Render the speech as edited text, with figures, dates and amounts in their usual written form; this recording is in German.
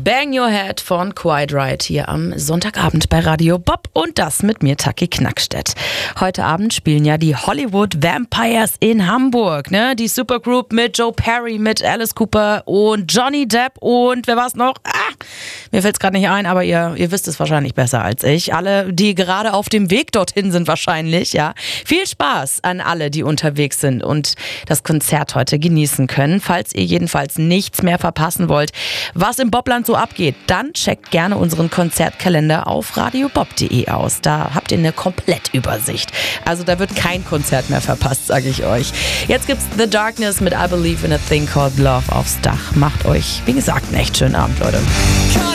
Bang Your Head von Quiet Riot hier am Sonntagabend bei Radio Bob und das mit mir, Taki Knackstedt. Heute Abend spielen ja die Hollywood Vampires in Hamburg, ne? Die Supergroup mit Joe Perry, mit Alice Cooper und Johnny Depp und wer war's noch? Mir fällt's gerade nicht ein, aber ihr wisst es wahrscheinlich besser als ich. Alle, die gerade auf dem Weg dorthin sind wahrscheinlich, ja. Viel Spaß an alle, die unterwegs sind und das Konzert heute genießen können. Falls ihr jedenfalls nichts mehr verpassen wollt, was im Bobland so abgeht, dann checkt gerne unseren Konzertkalender auf radiobob.de aus. Da habt ihr eine Komplettübersicht. Also da wird kein Konzert mehr verpasst, sage ich euch. Jetzt gibt's The Darkness mit I Believe in a Thing Called Love aufs Dach. Macht euch, wie gesagt, einen echt schönen Abend, Leute.